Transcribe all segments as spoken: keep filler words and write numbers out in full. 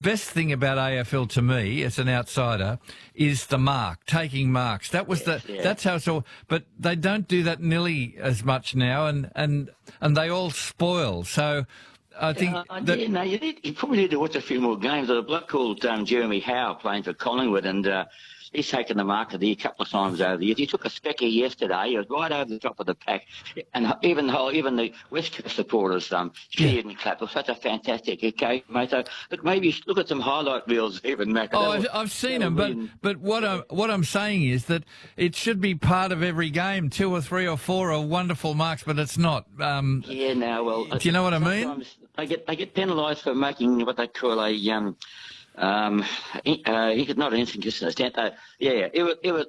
best thing about A F L to me, as an outsider, is the mark, taking marks. That was Yes, the. yeah. That's how it's all. But they don't do that nearly as much now, and and and they all spoil. So. I think Uh, that, yeah, no, you, need, you probably need to watch a few more games. There's a bloke called um, Jeremy Howe playing for Collingwood, and uh, he's taken the mark of the year a couple of times over the years. He took a specky yesterday. He was right over the top of the pack, and even the whole, even the West Coast supporters um, cheered Yeah. and clapped. It was such a fantastic okay, mate. So look, maybe look at some highlight reels, even Mac. Oh, That'll- I've, I've seen that'll them, but win. but what I'm what I'm saying is that it should be part of every game. Two or three or four are wonderful marks, but it's not. Um, Yeah, no, well, do you know what I mean? sometimes they get they get penalised for making what they call a um um uh, he could not an inconsistent. Uh, yeah, it was it was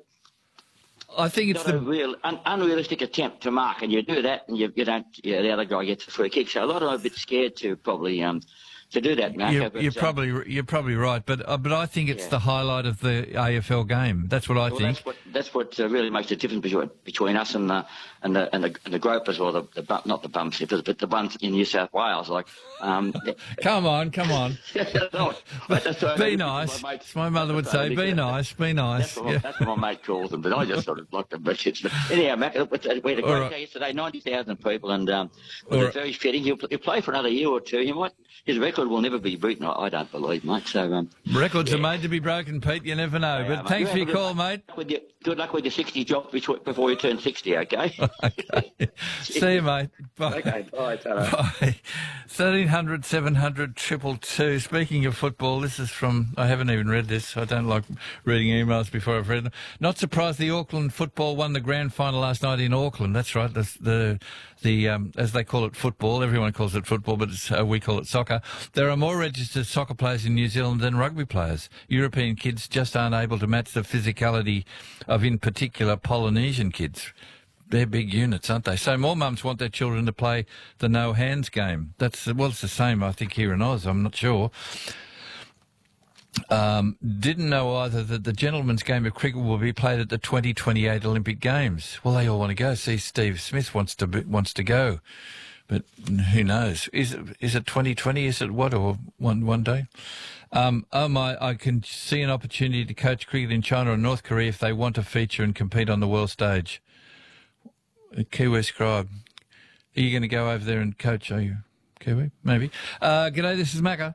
I think it's not a the real un, unrealistic attempt to mark, and you do that, and you, you don't. Yeah, the other guy gets a free kick. So a lot of them are a bit scared to probably um to do that, Marco. you're, but, you're um, probably you're probably right, but uh, but I think it's Yeah. the highlight of the A F L game. That's what I Well, think. that's what that's what uh, really makes the difference between between us and the and the and the, and the gropers, or the, the bum, not the bum slippers, but the ones in New South Wales. Like, um, Come on, come on. no, but that's what- Be that's nice. what my mate- My mother would that's what say, I "Be think. nice, be nice." That's what, Yeah. that's what my mate calls them, but I just sort of like the message. Anyhow, Mac, we had a great All right. day yesterday, ninety thousand people, and um, it was All right. very fitting. He'll, he'll play for another year or two. He might, his record will never be beaten, I, I don't believe, mate. So um, Records yeah. are made to be broken, Pete. You never know. Yeah, but mate. thanks You for have your a call, good- mate. With your, good luck with your sixty job before before you turn sixty, okay? Okay. See you, mate. Bye. Okay, bye, ta-ra. Bye. thirteen hundred, seven hundred, triple two. Speaking of football, this is from, I haven't even read this. I don't like reading emails before I've read them. Not surprised the Auckland football won the grand final last night in Auckland. That's right. The, the, the um, as they call it, football. Everyone calls it football, but it's, uh, we call it soccer. There are more registered soccer players in New Zealand than rugby players. European kids just aren't able to match the physicality of, in particular, Polynesian kids. They're big units, aren't they? So more mums want their children to play the no-hands game. That's, well, it's the same, I think, here in Oz. I'm not sure. Um, didn't know either that the gentlemen's game of cricket will be played at the twenty twenty-eight Olympic Games. Well, they all want to go. See, Steve Smith wants to be, wants to go, but who knows? Is it, is it twenty twenty? Is it what, or one one day? Um, oh my! I can see an opportunity to coach cricket in China or North Korea if they want to feature and compete on the world stage. Kiwi Scribe, are you going to go over there and coach? Are you Kiwi? Maybe. Uh, g'day, this is Macca.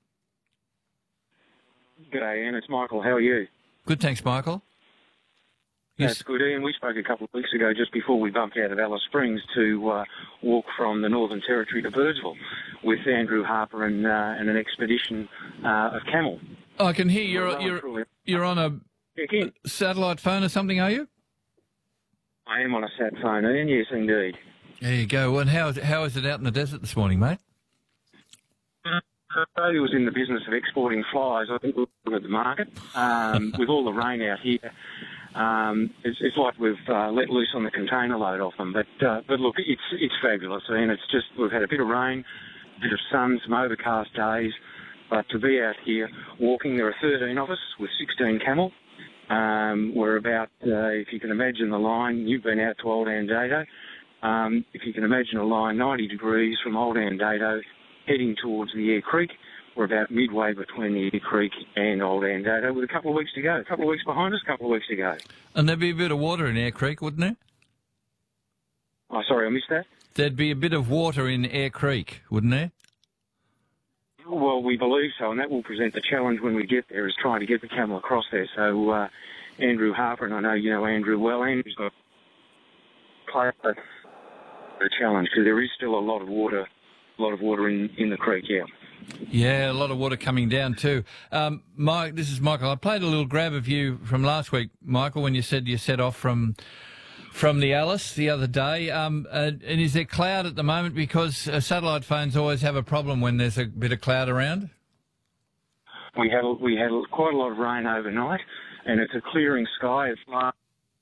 G'day, Ian. It's Michael. How are you? Good, thanks, Michael. That's good, Ian. We spoke a couple of weeks ago, just before we bumped out of Alice Springs, to uh, walk from the Northern Territory to Birdsville with Andrew Harper and, uh, and an expedition uh, of camel. I can hear you're Well, you're truly. you're on a Check in. satellite phone or something, are you? I am on a sat phone, Ian. Yes, indeed. There you go. And how how is it out in the desert this morning, mate? Australia was in the business of exporting flies. I think we're looking at the market. Um, with all the rain out here, um, it's, it's like we've uh, let loose on the container load off them. But uh, but look, it's it's fabulous, and it's just we've had a bit of rain, a bit of sun, some overcast days. But to be out here walking, there are thirteen of us with sixteen camel. Um, we're about, uh, if you can imagine the line, you've been out to Old Andato. Um, if you can imagine a line ninety degrees from Old Andato heading towards the Eyre Creek. We're about midway between the Eyre Creek and Old Andato with a couple of weeks to go. A couple of weeks behind us, a couple of weeks to go. And there'd be a bit of water in Eyre Creek, wouldn't there? Oh, sorry, I missed that. There'd be a bit of water in Eyre Creek, wouldn't there? Well, we believe so, and that will present the challenge when we get there, is trying to get the camel across there. So uh, Andrew Harper, and I know you know Andrew well, Andrew's got the challenge, because there is still a lot of water, a lot of water in, in the creek, yeah. Yeah, a lot of water coming down too. Um, Mike, this is Michael. I played a little grab of you from last week, Michael, when you said you set off from from the Alice the other day. Um, uh, and is there cloud at the moment? Because uh, satellite phones always have a problem when there's a bit of cloud around. We had we had quite a lot of rain overnight, and it's a clearing sky. It's like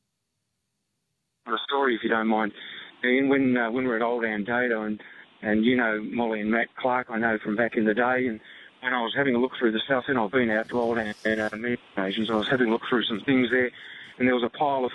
a story, if you don't mind. And when uh, when we're at Old Andato, and and you know Molly and Matt Clark, I know from back in the day, and when I was having a look through the stuff, and I've been out to Old Andato on many occasions, I was having a look through some things there, and there was a pile of